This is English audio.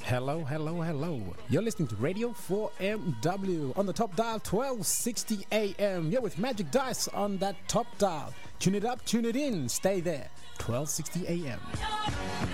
Hello, hello, hello. You're listening to Radio 4MW on the top dial 1260 AM. You're with Magic Dice on that top dial. Tune it up, tune it in. Stay there. 1260 AM.